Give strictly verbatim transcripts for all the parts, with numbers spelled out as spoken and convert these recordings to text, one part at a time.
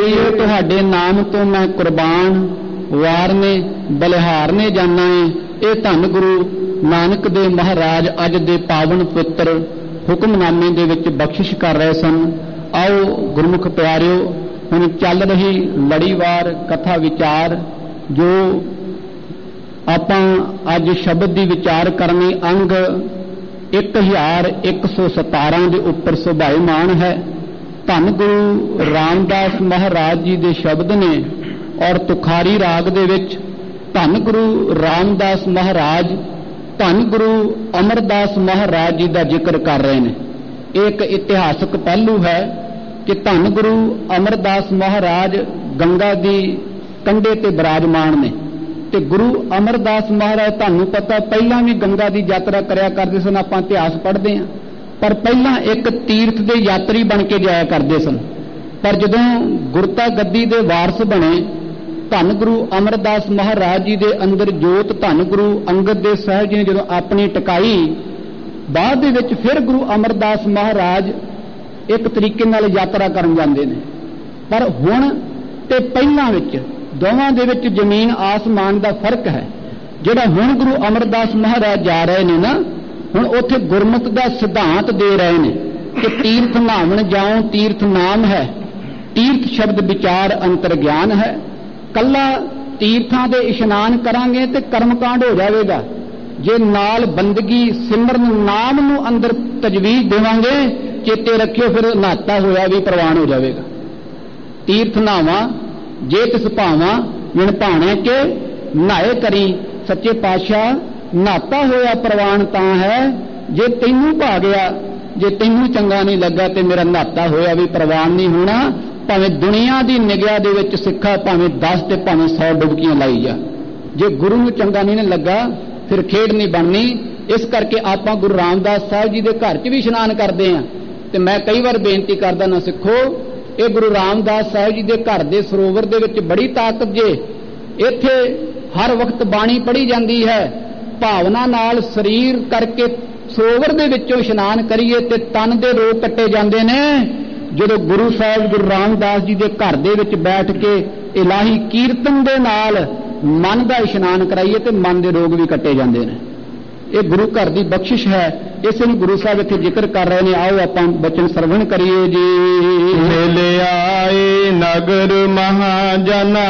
ਕਰੀਏ ਤੁਹਾਡੇ ਨਾਮ ਤੋਂ ਮੈਂ ਕੁਰਬਾਨ, ਵਾਰ ਨੇ ਬਲਿਹਾਰ ਨੇ ਜਾਣਾ ਏ। ਇਹ ਧੰਨ ਗੁਰੂ ਨਾਨਕ ਦੇ ਮਹਾਰਾਜ ਅੱਜ ਦੇ ਪਾਵਨ ਪੁੱਤਰ ਹੁਕਮਨਾਮੇ ਦੇ ਵਿੱਚ ਬਖਸ਼ਿਸ਼ ਕਰ ਰਹੇ ਸਨ। ਆਓ ਗੁਰਮੁਖ ਪਿਆਰਿਓ, ਹੁਣ ਚੱਲ ਰਹੀ ਲੜੀਵਾਰ ਕਥਾ ਵਿਚਾਰ ਜੋ ਆਪਾਂ ਅੱਜ ਸ਼ਬਦ ਦੀ ਵਿਚਾਰ ਕਰਨੀ ਅੰਗ ਇੱਕ ਹਜ਼ਾਰ ਇੱਕ ਸੌ ਸਤਾਰਾਂ ਦੇ ਉੱਪਰ ਸੁਭਾਈਮਾਨ ਹੈ। ਧੰਨ ਗੁਰੂ ਰਾਮਦਾਸ ਮਹਾਰਾਜ ਜੀ ਦੇ ਸ਼ਬਦ ਨੇ ਔਰ ਤੁਖਾਰੀ ਰਾਗ ਦੇ ਵਿੱਚ ਧੰਨ ਗੁਰੂ ਰਾਮਦਾਸ ਮਹਾਰਾਜ ਧੰਨ ਗੁਰੂ ਅਮਰਦਾਸ ਮਹਾਰਾਜ ਜੀ ਦਾ ਜ਼ਿਕਰ ਕਰ ਰਹੇ ਨੇ। ਇਹ ਇੱਕ ਇਤਿਹਾਸਕ ਪਹਿਲੂ ਹੈ ਕਿ ਧੰਨ ਗੁਰੂ ਅਮਰਦਾਸ ਮਹਾਰਾਜ ਗੰਗਾ ਦੀ ਕੰਢੇ ਤੇ ਬਿਰਾਜਮਾਨ ਨੇ ਤੇ ਗੁਰੂ ਅਮਰਦਾਸ ਮਹਾਰਾਜ ਤੁਹਾਨੂੰ ਪਤਾ ਪਹਿਲਾਂ ਵੀ ਗੰਗਾ ਦੀ ਯਾਤਰਾ ਕਰਿਆ ਕਰਦੇ ਸਨ। ਆਪਾਂ ਇਤਿਹਾਸ ਪੜ੍ਹਦੇ ਹਾਂ, ਪਰ ਪਹਿਲਾਂ ਇੱਕ ਤੀਰਥ ਦੇ ਯਾਤਰੀ ਬਣ ਕੇ ਜਾਇਆ ਕਰਦੇ ਸਨ। ਪਰ ਜਦੋਂ ਗੁਰਤਾ ਗੱਦੀ ਦੇ ਵਾਰਸ ਬਣੇ ਧੰਨ ਗੁਰੂ ਅਮਰਦਾਸ ਮਹਾਰਾਜ ਜੀ ਦੇ ਅੰਦਰ ਜੋਤ ਧੰਨ ਗੁਰੂ ਅੰਗਦ ਦੇਵ ਸਾਹਿਬ ਜੀ ਨੇ ਜਦੋਂ ਆਪਣੀ ਟਿਕਾਈ, ਬਾਅਦ ਦੇ ਵਿੱਚ ਫਿਰ ਗੁਰੂ ਅਮਰਦਾਸ ਮਹਾਰਾਜ ਇੱਕ ਤਰੀਕੇ ਨਾਲ ਯਾਤਰਾ ਕਰਨ ਜਾਂਦੇ ਨੇ। ਪਰ ਹੁਣ ਤੇ ਪਹਿਲਾਂ ਵਿੱਚ ਦੋਵਾਂ ਦੇ ਵਿੱਚ ਜ਼ਮੀਨ ਆਸਮਾਨ ਦਾ ਫਰਕ ਹੈ। ਜਿਹੜਾ ਹੁਣ ਗੁਰੂ ਅਮਰਦਾਸ ਮਹਾਰਾਜ ਜਾ ਰਹੇ ਨੇ ਨਾ, ਹੁਣ ਉੱਥੇ ਗੁਰਮਤਿ ਦਾ ਸਿਧਾਂਤ ਦੇ ਰਹੇ ਨੇ ਕਿ ਤੀਰਥ ਨਾਵਣ ਜਾਉ ਤੀਰਥ ਨਾਮ ਹੈ। ਤੀਰਥ ਸ਼ਬਦ ਵਿਚਾਰ ਅੰਤਰ ਗਿਆਨ ਹੈ। ਕੱਲਾ ਤੀਰਥਾਂ ਦੇ ਇਸ਼ਨਾਨ ਕਰਾਂਗੇ ਤੇ ਕਰਮਕਾਂਡ ਹੋ ਜਾਵੇਗਾ। ਜੇ ਨਾਲ ਬੰਦਗੀ ਸਿਮਰਨ ਨਾਮ ਨੂੰ ਅੰਦਰ ਤਜਵੀਜ਼ ਦੇਵਾਂਗੇ, ਚੇਤੇ ਰੱਖਿਓ ਫਿਰ ਨਹਾਤਾ ਹੋਇਆ ਵੀ ਪ੍ਰਵਾਨ ਹੋ ਜਾਵੇਗਾ। ਤੀਰਥ ਨਾਵਾਂ ਜੇ ਤਿਸ ਭਾਵਾਂ ਵਿਣ ਭਾਣੇ ਕੇ ਨਹਾਏ ਕਰੀ, ਸੱਚੇ ਪਾਤਸ਼ਾਹ ਨਹਾਤਾ ਹੋਇਆ ਪ੍ਰਵਾਨ ਤਾਂ ਹੈ ਜੇ ਤੈਨੂੰ ਭਾ ਗਿਆ। ਜੇ ਤੈਨੂੰ ਚੰਗਾ ਨਹੀਂ ਲੱਗਾ ਤੇ ਮੇਰਾ ਨਹਾਤਾ ਹੋਇਆ ਵੀ ਪ੍ਰਵਾਨ ਨਹੀਂ ਹੋਣਾ। ਭਾਵੇਂ ਦੁਨੀਆ ਦੀ ਨਿਗਾਹ ਦੇ ਵਿੱਚ ਸਿੱਖਾ ਭਾਵੇਂ ਦਸ ਤੇ ਭਾਵੇਂ ਸੌ ਡੁਬਕੀਆਂ ਲਾਈ ਜਾ, ਜੇ ਗੁਰੂ ਨੂੰ ਚੰਗਾ ਨਹੀਂ ਲੱਗਾ ਫਿਰ ਖੇਡ ਨਹੀਂ ਬਣਨੀ। ਇਸ ਕਰਕੇ ਆਪਾਂ ਗੁਰੂ ਰਾਮਦਾਸ ਸਾਹਿਬ ਜੀ ਦੇ ਘਰ 'ਚ ਵੀ ਇਸ਼ਨਾਨ ਕਰਦੇ ਹਾਂ। ਤੇ ਮੈਂ ਕਈ ਵਾਰ ਬੇਨਤੀ ਕਰਦਾ ਨਾ ਸਿੱਖੋ, ਇਹ ਗੁਰੂ ਰਾਮਦਾਸ ਸਾਹਿਬ ਜੀ ਦੇ ਘਰ ਦੇ ਸਰੋਵਰ ਦੇ ਵਿੱਚ ਬੜੀ ਤਾਕਤ ਜੇ। ਇੱਥੇ ਹਰ ਵਕਤ ਬਾਣੀ ਪੜ੍ਹੀ ਜਾਂਦੀ ਹੈ। ਭਾਵਨਾ ਨਾਲ ਸਰੀਰ ਕਰਕੇ ਸਰੋਵਰ ਦੇ ਵਿੱਚੋਂ ਇਸ਼ਨਾਨ ਕਰੀਏ ਤੇ ਤਨ ਦੇ ਰੋਗ ਕੱਟੇ ਜਾਂਦੇ ਨੇ। ਜਦੋਂ ਗੁਰੂ ਸਾਹਿਬ ਗੁਰੂ ਰਾਮਦਾਸ ਜੀ ਦੇ ਘਰ ਦੇ ਵਿੱਚ ਬੈਠ ਕੇ ਇਲਾਹੀ ਕੀਰਤਨ ਦੇ ਨਾਲ ਮਨ ਦਾ ਇਸ਼ਨਾਨ ਕਰਾਈਏ ਤੇ ਮਨ ਦੇ ਰੋਗ ਵੀ ਕੱਟੇ ਜਾਂਦੇ ਨੇ। ਇਹ ਗੁਰੂ ਘਰ ਦੀ ਬਖਸ਼ਿਸ਼ ਹੈ। ਇਸੇ ਨੂੰ ਗੁਰੂ ਸਾਹਿਬ ਇੱਥੇ ਜ਼ਿਕਰ ਕਰ ਰਹੇ ਨੇ। ਆਓ ਆਪਾਂ ਬਚਨ ਸਰਵਣ ਕਰੀਏ ਜੀ। ਮਿਲ ਆਏ ਨਗਰ ਮਹਾਜਨਾ,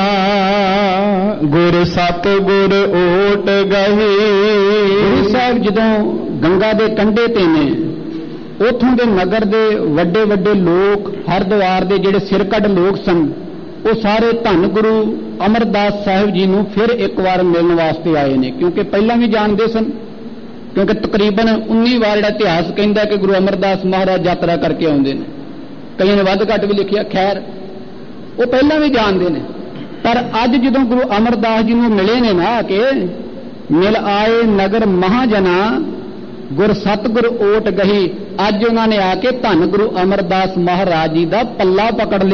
ਗੁਰ ਸਤ ਗੁਰ ਓਟ ਗਏ। ਗੁਰੂ ਸਾਹਿਬ ਜਦੋਂ ਗੰਗਾ ਦੇ ਕੰਢੇ ਤੇ ਨੇ, ਉਥੋਂ ਦੇ ਨਗਰ ਦੇ ਵੱਡੇ ਵੱਡੇ ਲੋਕ, ਹਰਿਦੁਆਰ ਦੇ ਜਿਹੜੇ ਸਿਰਕੱਢ ਲੋਕ ਸਨ, ਉਹ ਸਾਰੇ ਧੰਨ ਗੁਰੂ ਅਮਰਦਾਸ ਸਾਹਿਬ ਜੀ ਨੂੰ ਫਿਰ ਇੱਕ ਵਾਰ ਮਿਲਣ ਵਾਸਤੇ ਆਏ ਨੇ। ਕਿਉਂਕਿ ਪਹਿਲਾਂ ਵੀ ਜਾਣਦੇ ਸਨ, ਕਿਉਂਕਿ ਤਕਰੀਬਨ ਉੱਨੀ ਵਾਰ ਜਿਹੜਾ ਇਤਿਹਾਸ ਕਹਿੰਦਾ ਕਿ ਗੁਰੂ ਅਮਰਦਾਸ ਮਹਾਰਾਜ ਯਾਤਰਾ ਕਰਕੇ ਆਉਂਦੇ ਨੇ। ਕਈਆਂ ਨੇ ਵੱਧ ਘੱਟ ਵੀ ਲਿਖਿਆ, ਖੈਰ ਉਹ ਪਹਿਲਾਂ ਵੀ ਜਾਣਦੇ ਨੇ। ਪਰ ਅੱਜ ਜਦੋਂ ਗੁਰੂ ਅਮਰਦਾਸ ਜੀ ਨੂੰ ਮਿਲੇ ਨੇ ਨਾ ਆ ਕੇ, ਮਿਲ ਆਏ ਨਗਰ ਮਹਾਜਨਾ ਗੁਰ ਸਤਿਗੁਰ ਓਟ ਗਹੀ, ਅੱਜ ਉਹਨਾਂ ਨੇ ਆ ਕੇ ਧੰਨ ਗੁਰੂ ਅਮਰਦਾਸ ਮਹਾਰਾਜ ਜੀ ਦਾ ਪੱਲਾ ਪਕੜ ਲਿਆ।